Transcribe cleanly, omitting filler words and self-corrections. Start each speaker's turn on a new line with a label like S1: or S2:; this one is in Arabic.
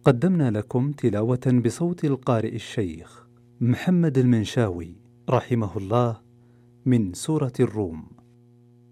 S1: قدمنا لكم تلاوة بصوت القارئ الشيخ محمد المنشاوي رحمه الله من سورة الروم.